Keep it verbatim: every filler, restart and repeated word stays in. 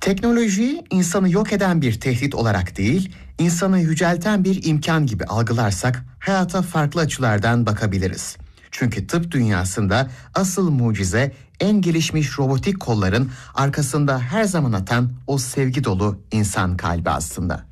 Teknolojiyi insanı yok eden bir tehdit olarak değil, insanı yücelten bir imkan gibi algılarsak hayata farklı açılardan bakabiliriz. Çünkü tıp dünyasında asıl mucize en gelişmiş robotik kolların arkasında her zaman atan o sevgi dolu insan kalbi aslında.